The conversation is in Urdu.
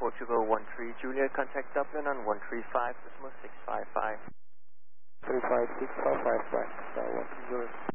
Portugal 13 Juliet, contact Dublin on 135, decimal 655. 35655, right, 120.